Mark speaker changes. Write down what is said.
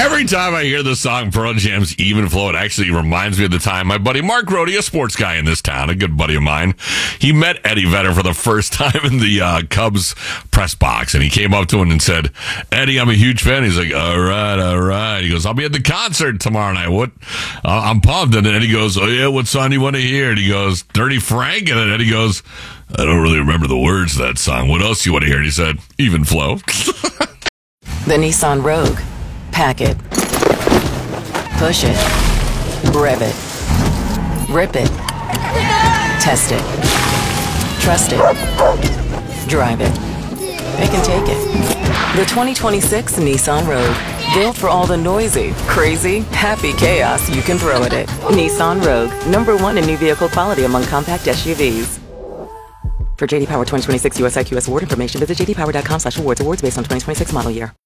Speaker 1: Every time I hear the song Pearl Jam's Even Flow, it actually reminds me of the time my buddy Mark Rohde, a sports guy in this town, a good buddy of mine, he met Eddie Vedder for the first time in the Cubs press box, and he came up to him and said, Eddie, I'm a huge fan. He's like, all right. He goes, I'll be at the concert tomorrow night. What? I'm pumped. And then Eddie goes, oh, yeah, what song do you want to hear? And he goes, Dirty Frank. And then Eddie goes, I don't really remember the words of that song. What else do you want to hear? And he said, Even Flow.
Speaker 2: The Nissan Rogue. Pack it. Push it. Rev it. Rip it. Test it. Trust it. Drive it. They can take it. The 2026 Nissan Rogue. Built for all the noisy, crazy, happy chaos you can throw at it. Nissan Rogue. #1 in new vehicle quality among compact SUVs. For JD Power 2026 US IQS award information, visit jdpower.com/awards. Awards based on 2026 model year.